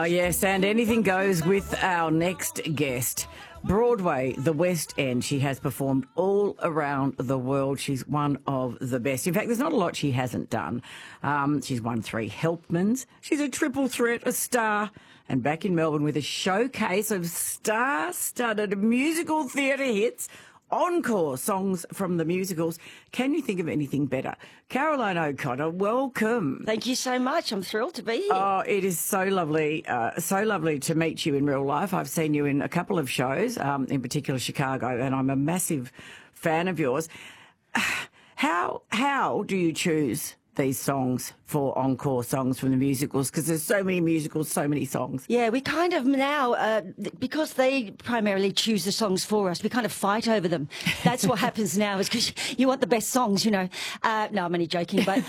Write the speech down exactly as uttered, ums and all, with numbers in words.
yes, and anything goes with our next guest. Broadway, the West End. She has performed all around the world. She's one of the best. In fact, there's not a lot she hasn't done. Um, she's won three Helpmans. She's a triple threat, a star. And back in Melbourne with a showcase of star-studded musical theatre hits, encore songs from the musicals. Can you think of anything better? Caroline O'Connor, welcome. Thank you so much. I'm thrilled to be here. Oh, it is so lovely, uh, so lovely to meet you in real life. I've seen you in a couple of shows, um, in particular Chicago, and I'm a massive fan of yours. How how do you choose these songs for encore songs from the musicals? Because there's so many musicals, so many songs. Yeah, we kind of now, uh, because they primarily choose the songs for us, we kind of fight over them. That's what happens now, is because you want the best songs, you know. Uh, no, I'm only joking, but